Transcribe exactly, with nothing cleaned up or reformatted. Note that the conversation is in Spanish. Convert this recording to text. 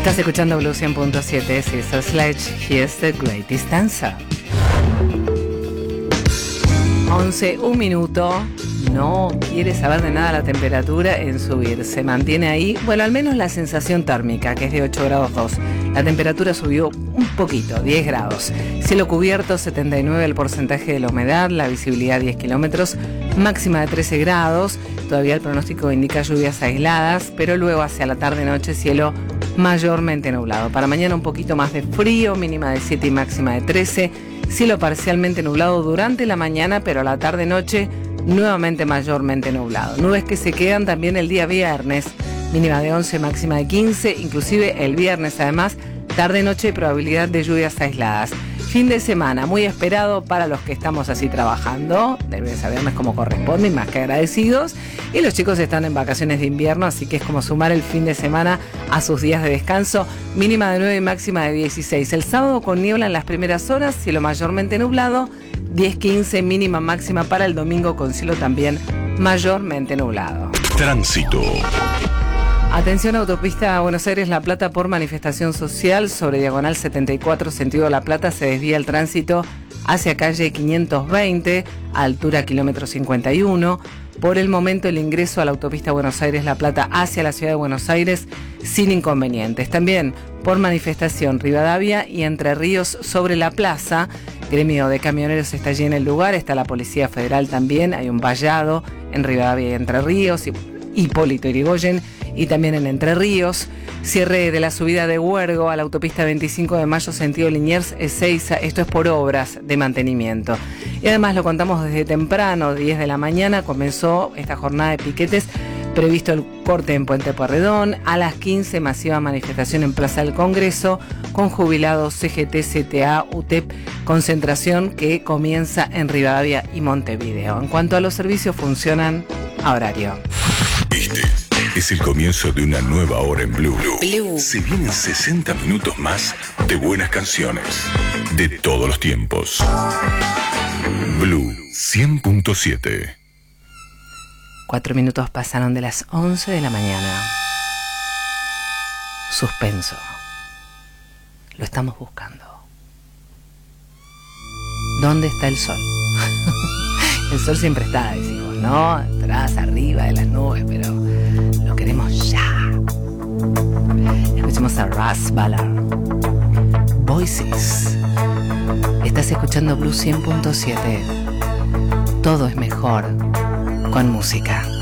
Estás escuchando Blue cien punto siete, Sister Sledge, Here's the Greatest Dancer. once, un minuto. No quiere saber de nada la temperatura en subir. Se mantiene ahí, bueno, al menos la sensación térmica, que es de ocho grados dos. La temperatura subió un poquito, diez grados. Cielo cubierto, setenta y nueve el porcentaje de la humedad, la visibilidad diez kilómetros, máxima de trece grados. Todavía el pronóstico indica lluvias aisladas, pero luego hacia la tarde-noche cielo mayormente nublado. Para mañana un poquito más de frío, mínima de siete y máxima de trece. Cielo parcialmente nublado durante la mañana, pero a la tarde-noche nuevamente mayormente nublado. Nubes que se quedan también el día viernes, mínima de once, máxima de quince, inclusive el viernes además, tarde-noche probabilidad de lluvias aisladas. Fin de semana muy esperado para los que estamos así trabajando, de lunes a viernes como corresponde y más que agradecidos. Y los chicos están en vacaciones de invierno, así que es como sumar el fin de semana a sus días de descanso. Mínima de nueve y máxima de dieciséis. El sábado con niebla en las primeras horas, cielo mayormente nublado, diez quince mínima máxima para el domingo con cielo también mayormente nublado. Tránsito. Atención, autopista Buenos Aires-La Plata por manifestación social. Sobre diagonal setenta y cuatro, sentido La Plata, se desvía el tránsito hacia calle quinientos veinte, a altura kilómetro cincuenta y uno. Por el momento el ingreso a la autopista Buenos Aires-La Plata hacia la ciudad de Buenos Aires sin inconvenientes. También por manifestación Rivadavia y Entre Ríos sobre la plaza. Gremio de camioneros está allí en el lugar, está la Policía Federal también, hay un vallado en Rivadavia y Entre Ríos, y Hipólito Yrigoyen, y también en Entre Ríos. Cierre de la subida de Huergo a la autopista veinticinco de mayo sentido Liniers Ezeiza, esto es por obras de mantenimiento. Y además lo contamos desde temprano, diez de la mañana, comenzó esta jornada de piquetes, previsto el corte en Puente Pueyrredón, a las quince masiva manifestación en Plaza del Congreso, con jubilados C G T, C T A, U T E P, concentración que comienza en Rivadavia y Montevideo. En cuanto a los servicios, funcionan a horario. Este es el comienzo de una nueva hora en Blue. Blue. Se vienen sesenta minutos más de buenas canciones de todos los tiempos. Blue cien punto siete. Cuatro minutos pasaron de las once de la mañana. Suspenso. Lo estamos buscando. ¿Dónde está el sol? El sol siempre está, decimos, ¿no? Atrás, arriba de las nubes, pero lo queremos ya. Escuchemos a Russ Ballard. Voices. Estás escuchando Blue cien punto siete. Todo es mejor con música.